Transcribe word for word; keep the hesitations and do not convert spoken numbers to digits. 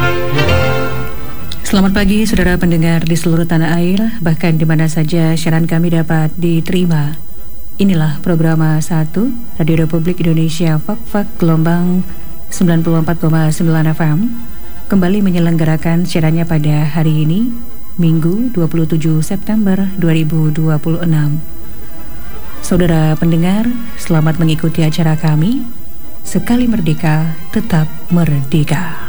Selamat pagi saudara pendengar di seluruh tanah air, bahkan di mana saja siaran kami dapat diterima. Inilah program satu Radio Republik Indonesia Fak-Fak gelombang sembilan puluh empat koma sembilan F M kembali menyelenggarakan siarannya pada hari ini, Minggu dua puluh tujuh September dua ribu dua puluh enam. Saudara pendengar, selamat mengikuti acara kami. Sekali merdeka, tetap merdeka.